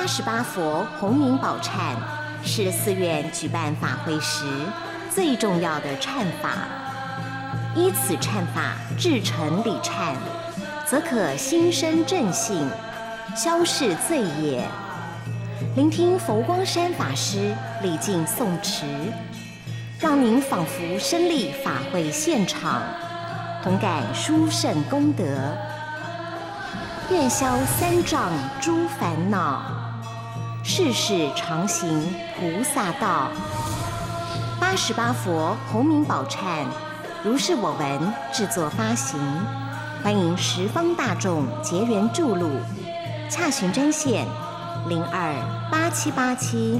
88佛洪名宝忏是寺院举办法会时最重要的忏法，依此忏法至诚礼忏，则可心生正信，消逝罪业。聆听佛光山法师礼敬诵持，让您仿佛身历法会现场，同感殊胜功德，愿消三障诸烦恼，世世常行菩萨道。88佛洪名宝忏如是我闻制作发行，欢迎十方大众结缘注录，洽询专线028787